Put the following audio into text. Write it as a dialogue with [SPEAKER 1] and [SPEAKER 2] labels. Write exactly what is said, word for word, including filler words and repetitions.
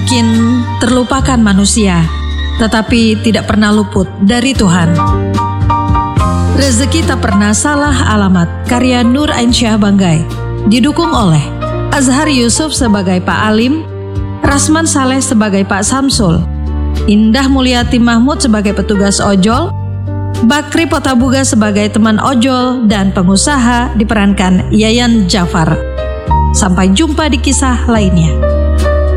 [SPEAKER 1] Mungkin terlupakan manusia, tetapi tidak pernah luput dari Tuhan. Rezeki tak pernah salah alamat, karya Nur Ainsyah Banggai. Didukung oleh Azhar Yusuf sebagai Pak Alim, Rasman Saleh sebagai Pak Samsul, Indah Mulyati Mahmud sebagai petugas ojol, Bakri Potabuga sebagai teman ojol, dan pengusaha diperankan Yayan Jafar. Sampai jumpa di kisah lainnya.